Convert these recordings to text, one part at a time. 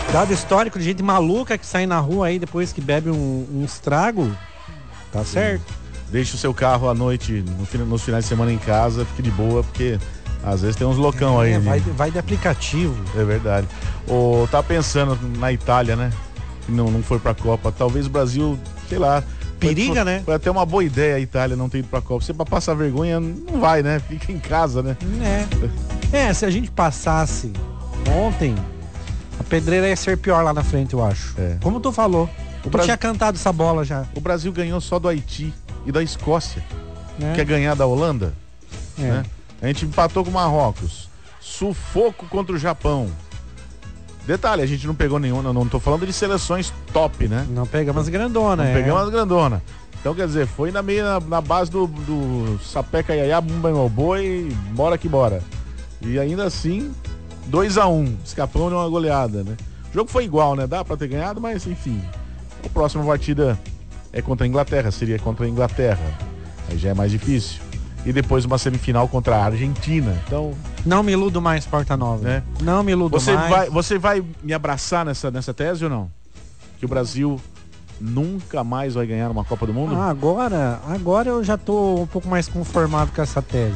Dado histórico de gente maluca que sai na rua aí depois que bebe um estrago, tá certo? Deixa o seu carro à noite, nos finais de semana em casa, fique de boa, porque às vezes tem uns loucão aí. Vai de aplicativo. É verdade. Tá pensando na Itália, né? Que não foi pra Copa. Talvez o Brasil, sei lá. Periga, né? Foi até uma boa ideia a Itália não ter ido pra Copa. Você pra passar vergonha, não vai, né? Fica em casa, né? Se a gente passasse ontem, a pedreira ia ser pior lá na frente, eu acho. Como tu falou. Tu tinha cantado essa bola já. O Brasil ganhou só do Haiti e da Escócia. Quer ganhar da Holanda? Né? A gente empatou com o Marrocos. Sufoco contra o Japão. Detalhe, a gente não pegou nenhum, não tô falando de seleções top, né? Não pegamos as grandona, Pegamos as grandona. Então, quer dizer, foi na base do sapeca iaiá, bumba meu boi, bora que bora. E ainda assim, 2-1, escapamos de uma goleada, né? O jogo foi igual, né? Dá pra ter ganhado, mas enfim. A próxima partida é contra a Inglaterra, seria contra a Inglaterra. Aí já é mais difícil. E depois uma semifinal contra a Argentina. Então, não me iludo mais, Porta Nova. Né? Não me iludo mais. Você vai me abraçar nessa tese ou não? Que o Brasil nunca mais vai ganhar uma Copa do Mundo? Agora eu já tô um pouco mais conformado com essa tese.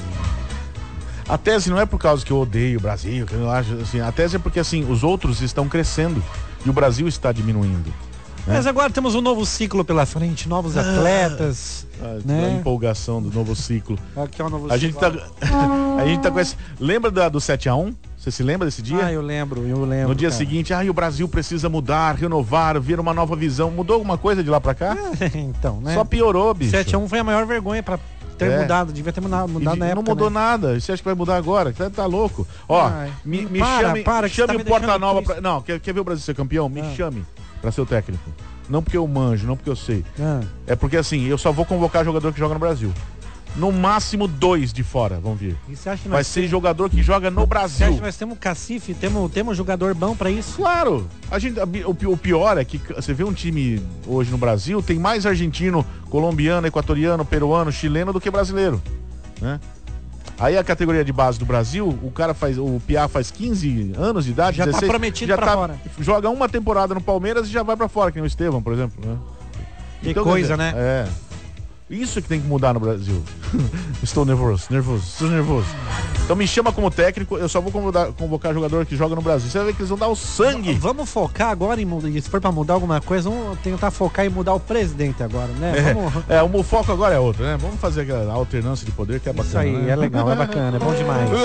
A tese não é por causa que eu odeio o Brasil, que eu acho assim. A tese é porque assim, os outros estão crescendo e o Brasil está diminuindo. Mas agora temos um novo ciclo pela frente, novos atletas, né? A empolgação do novo ciclo. Aqui é o novo a ciclo. A gente tá com esse... Lembra do 7-1? Você se lembra desse dia? Eu lembro. No dia seguinte, o Brasil precisa mudar, renovar, vir uma nova visão. Mudou alguma coisa de lá pra cá? Então, né? Só piorou, bicho. 7-1 foi a maior vergonha pra ter mudado, devia ter mudado na época. Não mudou nada. Você acha que vai mudar agora? Tá louco. Me chame o Porta Nova pra... Não, quer ver o Brasil ser campeão? Me chame pra ser o técnico. Não porque eu manjo, não porque eu sei. É porque assim, eu só vou convocar jogador que joga no Brasil. No máximo 2 de fora vão vir. E você acha que vai ser jogador que joga no Brasil. Você acha que nós temos cacife, temos jogador bom pra isso? Claro. O pior é que você vê um time hoje no Brasil, tem mais argentino, colombiano, equatoriano, peruano, chileno do que brasileiro, né? Aí a categoria de base do Brasil, o Piá faz 15 anos de idade, já 16, tá prometido pra fora. Joga uma temporada no Palmeiras e já vai pra fora, que nem o Estevão, por exemplo, né? Que então, coisa, né? Isso que tem que mudar no Brasil. Estou nervoso. Então me chama como técnico, eu só vou convocar jogador que joga no Brasil. Você vai ver que eles vão dar o sangue. Vamos focar agora em mudar. Se for pra mudar alguma coisa, vamos tentar focar em mudar o presidente agora, né? O foco agora é outro, né? Vamos fazer aquela alternância de poder que é bacana. Isso aí, né? É legal, é bacana, é bom demais.